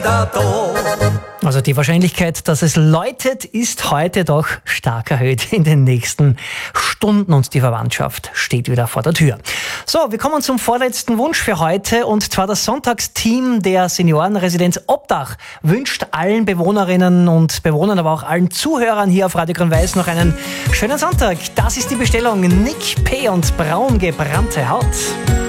wieder da. Also die Wahrscheinlichkeit, dass es läutet, ist heute doch stark erhöht in den nächsten Stunden und die Verwandtschaft steht wieder vor der Tür. So, wir kommen zum vorletzten Wunsch für heute und zwar das Sonntagsteam der Seniorenresidenz Obdach wünscht allen Bewohnerinnen und Bewohnern, aber auch allen Zuhörern hier auf Radio Grün-Weiß noch einen schönen Sonntag. Das ist die Bestellung Nick P. und braun gebrannte Haut.